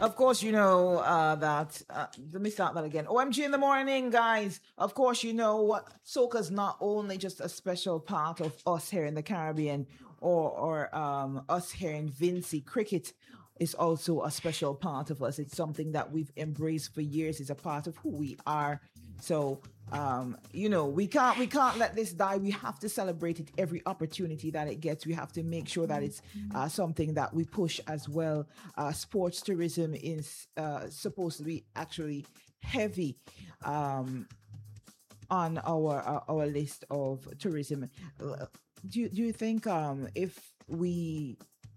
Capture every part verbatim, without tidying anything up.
Of course, you know uh, that. Uh, let me start that again. O M G in the morning, guys. Of course, you know what soca's not only just a special part of us here in the Caribbean, or or um, us here in Vincy. Cricket is also a special part of us. It's something that we've embraced for years. It's a part of who we are. So um, you know, we can't we can't let this die. We have to celebrate it every opportunity that it gets. We have to make sure that it's uh, something that we push as well. Uh, sports tourism is uh, supposed to be actually heavy um, on our, our our list of tourism. Uh, Do you, do you think um, if we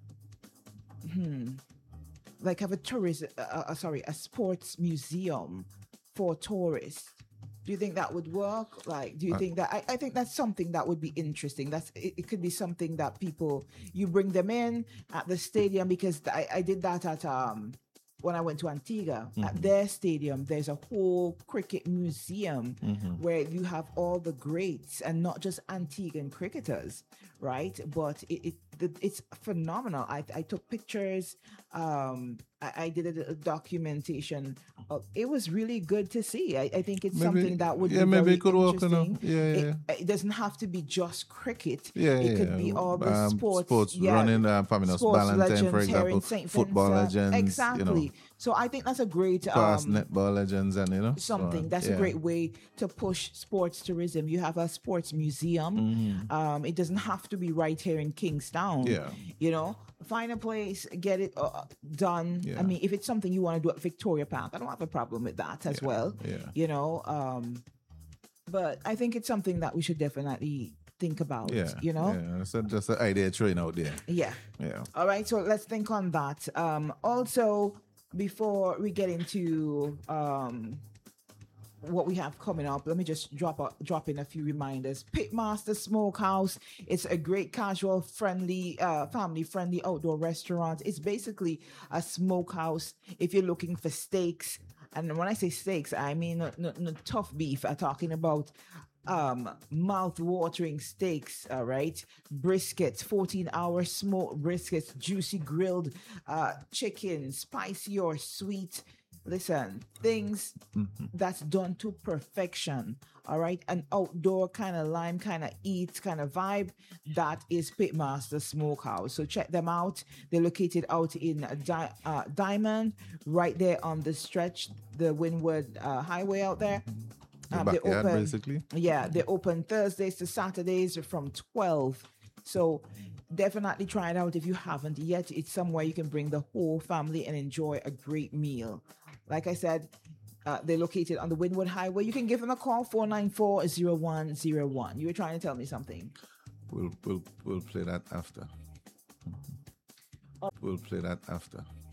hmm, like have a tourism, uh, uh, sorry, a sports museum for tourists? Do you think that would work? Like, do you Uh, think that? I, I think that's something that would be interesting. That's it, it could be something that people you bring them in at the stadium because I, I did that at um when I went to Antigua at their stadium. There's a whole cricket museum where you have all the greats and not just Antiguan cricketers, right? But it, it the- it's phenomenal. I I took pictures. Um, I, I did a, a documentation. Uh, it was really good to see. I, I think it's Maybe, something that would yeah, be maybe very it could work, you know. interesting. Yeah, yeah, It, yeah. it doesn't have to be just cricket. Yeah, it yeah, could be yeah. all the Um, sports. sports yeah, running, uh, Faminos sports Ballantyne, for legends here in example, Saint football Vincent. legends, Exactly. you know, So I think that's a great past um, netball legends, and you know, so something. on. That's a Yeah. great way to push sports tourism. You have a sports museum. Um, it doesn't have to be right here in Kingstown. Mm-hmm. Yeah. You know, find a place, get it uh, done. Yeah. I mean, if it's something you want to do at Victoria Park, I don't have a problem with that as Yeah, well. yeah. You know, um, but I think it's something that we should definitely think about. Yeah, You know. yeah. So just an idea train out there. Yeah. Yeah. All right, so let's think on that. Um, also, before we get into um, what we have coming up, let me just drop a, drop in a few reminders. Pitmaster Smokehouse. It's a great casual, friendly, uh, family friendly outdoor restaurant. It's basically a smokehouse if you're looking for steaks. And when I say steaks, I mean not, not, not tough beef. I'm talking about um mouth-watering steaks, all right, briskets, fourteen hour smoked briskets, juicy grilled uh chicken, spicy or sweet. Listen, things that's done to perfection, all right, an outdoor kind of lime kind of eat kind of vibe. That is Pitmaster Smokehouse. So check them out. They're located out in Di- uh, Diamond, right there on the stretch, the Windward uh, Highway out there. The Um, they backyard, open, basically. yeah, they open Thursdays to Saturdays from twelve. So definitely try it out if you haven't yet. It's somewhere you can bring the whole family and enjoy a great meal. Like I said, uh, they're located on the Windward Highway. You can give them a call, four nine four, zero one zero one. You were trying to tell me something. We'll we'll we'll play that after. We'll play that after.